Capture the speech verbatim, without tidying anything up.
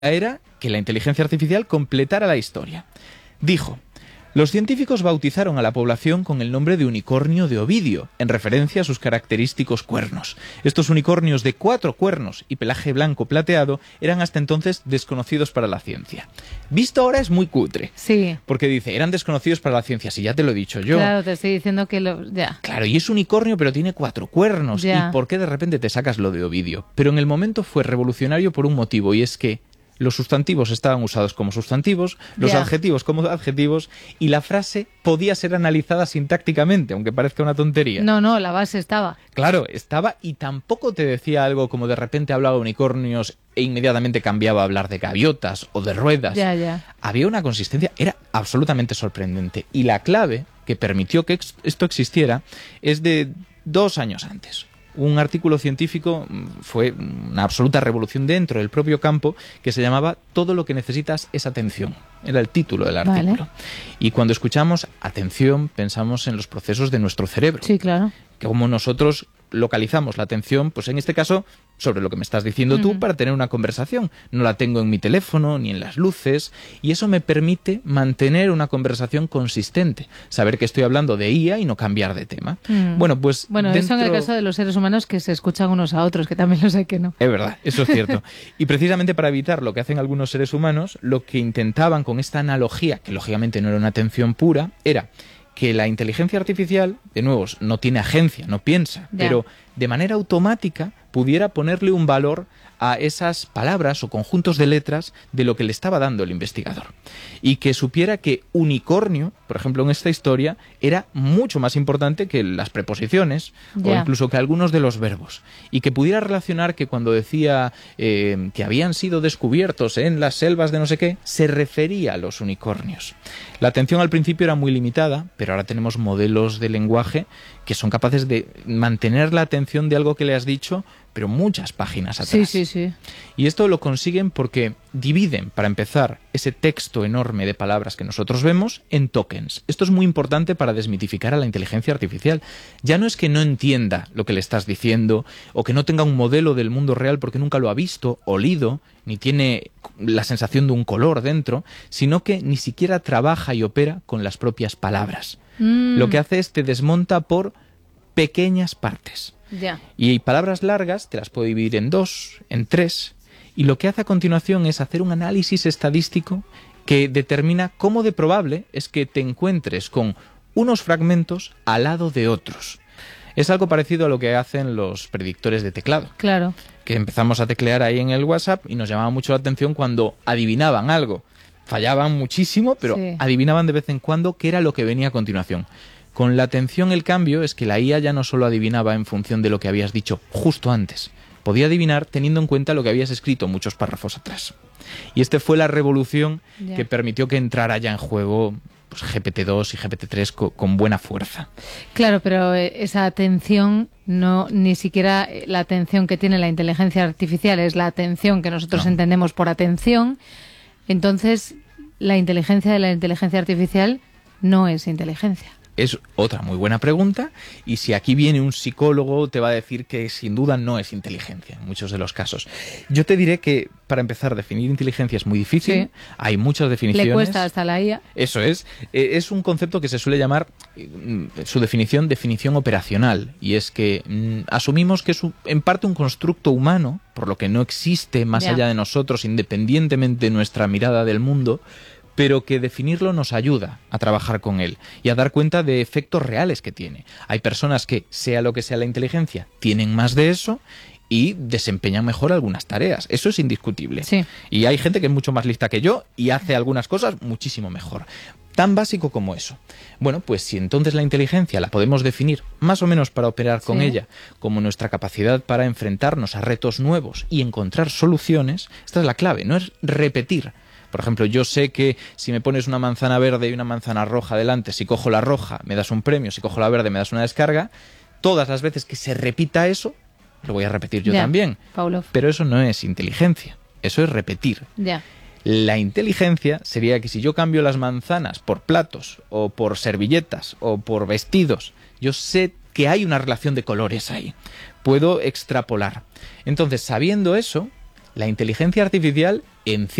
era que la inteligencia artificial completara la historia. Dijo: los científicos bautizaron a la población con el nombre de unicornio de Ovidio, en referencia a sus característicos cuernos. Estos unicornios de cuatro cuernos y pelaje blanco plateado eran hasta entonces desconocidos para la ciencia. Visto ahora es muy cutre. Sí. Porque dice, eran desconocidos para la ciencia, si ya te lo he dicho yo. Claro, te estoy diciendo que lo... ya. Claro, y es unicornio pero tiene cuatro cuernos. Ya. ¿Y por qué de repente te sacas lo de Ovidio? Pero en el momento fue revolucionario por un motivo, y es que los sustantivos estaban usados como sustantivos, los Ya. adjetivos como adjetivos, y la frase podía ser analizada sintácticamente, aunque parezca una tontería. No, no, la base estaba. Claro, estaba, y tampoco te decía algo como de repente hablaba de unicornios e inmediatamente cambiaba a hablar de gaviotas o de ruedas. Ya, ya. Había una consistencia, era absolutamente sorprendente. Y la clave que permitió que ex- esto existiera es de dos años antes. Un artículo científico fue una absoluta revolución dentro del propio campo, que se llamaba Todo lo que necesitas es atención. Era el título del artículo. Vale. Y cuando escuchamos atención, pensamos en los procesos de nuestro cerebro. Sí, claro. Que como nosotros localizamos la atención, pues en este caso, sobre lo que me estás diciendo tú, Ujú. para tener una conversación. No la tengo en mi teléfono, ni en las luces, y eso me permite mantener una conversación consistente. Saber que estoy hablando de I A y no cambiar de tema. Mm. Bueno, pues Bueno, eso en el dentro- caso de los seres humanos que se escuchan unos a otros, que también los hay que no. Es verdad, eso es cierto. Y precisamente para evitar lo que hacen algunos seres humanos, lo que intentaban con esta analogía, que lógicamente no era una atención pura, era que la inteligencia artificial, de nuevo, no tiene agencia, no piensa, Ya. pero de manera automática pudiera ponerle un valor a esas palabras o conjuntos de letras de lo que le estaba dando el investigador. Y que supiera que unicornio, por ejemplo, en esta historia, era mucho más importante que las preposiciones o Ya. incluso que algunos de los verbos. Y que pudiera relacionar que cuando decía eh, que habían sido descubiertos en las selvas de no sé qué, se refería a los unicornios. La atención al principio era muy limitada, pero ahora tenemos modelos de lenguaje que son capaces de mantener la atención de algo que le has dicho, pero muchas páginas atrás. Sí, sí, sí. Y esto lo consiguen porque dividen, para empezar, ese texto enorme de palabras que nosotros vemos en tokens. Esto es muy importante para desmitificar a la inteligencia artificial. Ya no es que no entienda lo que le estás diciendo o que no tenga un modelo del mundo real porque nunca lo ha visto, olido, ni tiene la sensación de un color dentro, sino que ni siquiera trabaja y opera con las propias palabras. Mm. Lo que hace es te desmonta por pequeñas partes. Ya. Y palabras largas te las puedo dividir en dos, en tres, y lo que hace a continuación es hacer un análisis estadístico que determina cómo de probable es que te encuentres con unos fragmentos al lado de otros. Es algo parecido a lo que hacen los predictores de teclado, Claro. que empezamos a teclear ahí en el WhatsApp y nos llamaba mucho la atención cuando adivinaban algo. Fallaban muchísimo, pero Sí. adivinaban de vez en cuando qué era lo que venía a continuación. Con la atención el cambio es que la I A ya no solo adivinaba en función de lo que habías dicho justo antes, podía adivinar teniendo en cuenta lo que habías escrito muchos párrafos atrás. Y esta fue la revolución Ya. que permitió que entrara ya en juego pues, G P T dos y G P T tres co- con buena fuerza. Claro, pero eh, esa atención, no ni siquiera eh, la atención que tiene la inteligencia artificial es la atención que nosotros No. entendemos por atención. Entonces, la inteligencia de la inteligencia artificial no es inteligencia. Es otra muy buena pregunta, y si aquí viene un psicólogo te va a decir que sin duda no es inteligencia en muchos de los casos. Yo te diré que para empezar definir inteligencia es muy difícil, Sí. hay muchas definiciones. Le cuesta hasta la I A. Eso es, eh, es un concepto que se suele llamar, mm, su definición, definición operacional, y es que mm, asumimos que es un- en parte un constructo humano, por lo que no existe más Ya. allá de nosotros, independientemente de nuestra mirada del mundo, pero que definirlo nos ayuda a trabajar con él y a dar cuenta de efectos reales que tiene. Hay personas que, sea lo que sea la inteligencia, tienen más de eso y desempeñan mejor algunas tareas. Eso es indiscutible. Sí. Y hay gente que es mucho más lista que yo y hace algunas cosas muchísimo mejor. Tan básico como eso. Bueno, pues si entonces la inteligencia la podemos definir más o menos para operar con Sí. ella como nuestra capacidad para enfrentarnos a retos nuevos y encontrar soluciones, esta es la clave, no es repetir. Por ejemplo, yo sé que si me pones una manzana verde y una manzana roja delante, si cojo la roja me das un premio, si cojo la verde me das una descarga, todas las veces que se repita eso, lo voy a repetir yo Ya, también. Pavlov. Pero eso no es inteligencia, eso es repetir. Ya. La inteligencia sería que si yo cambio las manzanas por platos o por servilletas o por vestidos, yo sé que hay una relación de colores ahí. Puedo extrapolar. Entonces, sabiendo eso, La inteligencia artificial en